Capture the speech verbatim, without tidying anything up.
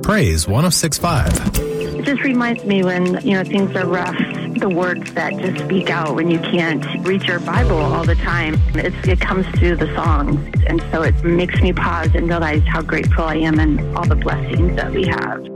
Praise one oh six point five. It just reminds me when, you know, things are rough, the words that just speak out when you can't read your Bible all the time. It's, it comes through the songs. And so it makes me pause and realize how grateful I am and all the blessings that we have.